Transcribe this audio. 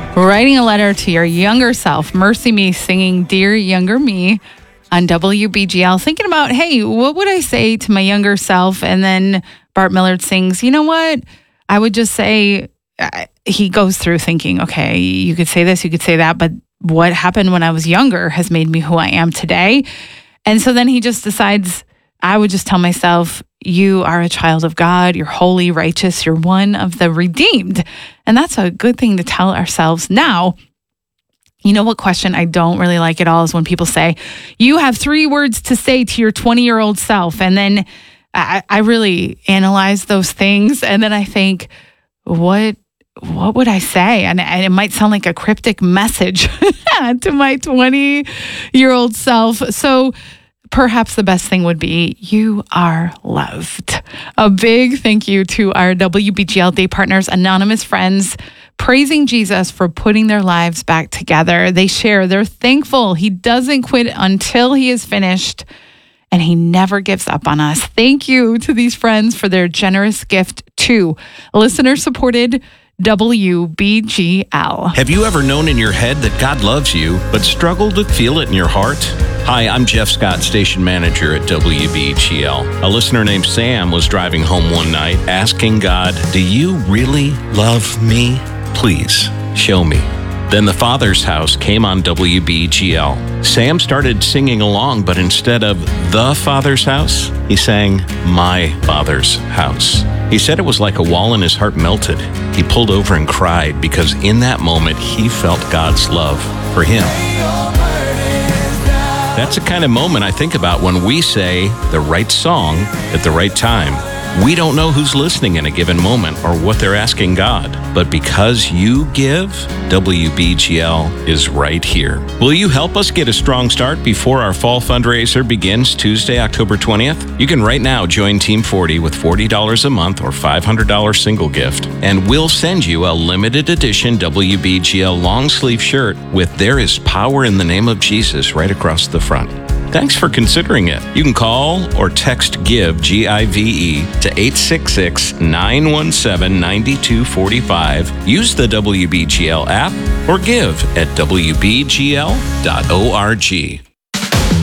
writing a letter to your younger self. Mercy Me singing Dear Younger Me on WBGL, thinking about, hey, what would I say to my younger self? And then Bart Millard sings, you know what? I would just say, he goes through thinking, okay, you could say this, you could say that, but what happened when I was younger has made me who I am today. And so then he just decides, I would just tell myself, you are a child of God, you're holy, righteous, you're one of the redeemed. And that's a good thing to tell ourselves now. You know what question I don't really like at all is when people say, you have 3 words to say to your 20-year-old self. And then I really analyze those things. And then I think, what would I say? And it might sound like a cryptic message to my 20-year-old self. So perhaps the best thing would be, you are loved. A big thank you to our WBGL Day Partners, Anonymous Friends, praising Jesus for putting their lives back together. They share, they're thankful he doesn't quit until he is finished, and he never gives up on us. Thank you to these friends for their generous gift to listener-supported WBGL. Have you ever known in your head that God loves you, but struggled to feel it in your heart? Hi, I'm Jeff Scott, station manager at WBGL. A listener named Sam was driving home one night asking God, do you really love me? Please, show me. Then The Father's House came on WBGL. Sam started singing along, but instead of The Father's House, he sang My Father's House. He said it was like a wall in his heart melted. He pulled over and cried because in that moment, he felt God's love for him. That's the kind of moment I think about when we say the right song at the right time. We don't know who's listening in a given moment or what they're asking God, but because you give, WBGL is right here. Will you help us get a strong start before our fall fundraiser begins Tuesday, October 20th? You can right now join Team 40 with $40 a month or $500 single gift, and we'll send you a limited edition WBGL long sleeve shirt with There is Power in the Name of Jesus right across the front. Thanks for considering it. You can call or text GIVE, G-I-V-E, to 866-917-9245. Use the WBGL app or give at WBGL.org.